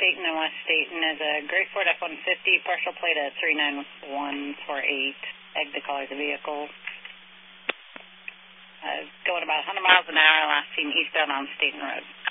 Staten and West Staten is a gray Ford F-150, partial plate at 39148. Exit color of the vehicle. Going about 100 miles an hour, last seen eastbound on Staten Road.